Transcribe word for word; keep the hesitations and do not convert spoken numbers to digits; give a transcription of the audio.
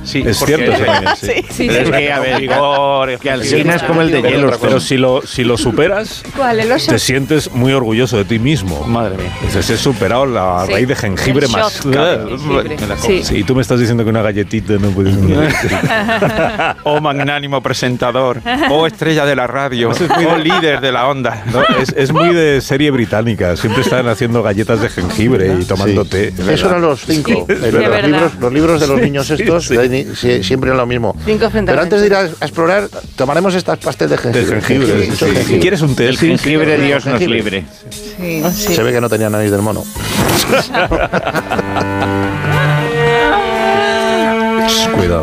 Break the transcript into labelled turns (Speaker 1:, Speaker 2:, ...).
Speaker 1: Sí,
Speaker 2: es cierto. Eso también, sí.
Speaker 3: Sí, sí.
Speaker 1: Pero es que, a ver, vigor,
Speaker 4: Que Alsina es como el de hielo.
Speaker 2: Pero si lo, si lo superas,
Speaker 3: ¿Cuál, el oso?
Speaker 2: te sientes muy orgulloso de ti mismo.
Speaker 1: Madre mía.
Speaker 2: Dices, he superado la
Speaker 3: Sí.
Speaker 2: raíz de jengibre
Speaker 3: El
Speaker 2: más.
Speaker 3: shot de jengibre.
Speaker 1: Me la como.
Speaker 3: Sí.
Speaker 2: Sí, y tú me estás diciendo que una galletita no puedes.
Speaker 1: Oh magnánimo presentador, oh estrella de la radio, oh líder de la onda.
Speaker 2: No, es, es muy de serie británica. Siempre están haciendo galletas de jengibre y tomando
Speaker 4: Sí.
Speaker 2: té. es verdad.
Speaker 4: Eso eran los cinco.
Speaker 3: Sí,
Speaker 4: Eh,
Speaker 3: sí,
Speaker 4: los,
Speaker 3: es verdad.
Speaker 4: libros, los libros de los niños
Speaker 2: Sí,
Speaker 4: estos
Speaker 2: sí.
Speaker 4: de ni- sí, siempre eran lo mismo.
Speaker 3: Cinco frente
Speaker 4: Pero
Speaker 3: a
Speaker 4: antes de ir a, a explorar, tomaremos estas pastel de
Speaker 2: De
Speaker 4: jengibre.
Speaker 2: jengibre. sí,
Speaker 4: Mucho
Speaker 2: sí.
Speaker 4: jengibre.
Speaker 2: ¿Quieres un té?
Speaker 5: El
Speaker 2: Sí, sí.
Speaker 5: jengibre, Dios nos
Speaker 4: Jengibre.
Speaker 5: libre.
Speaker 3: Sí, sí.
Speaker 4: Se ve que no tenía nariz del mono.
Speaker 2: Cuidado.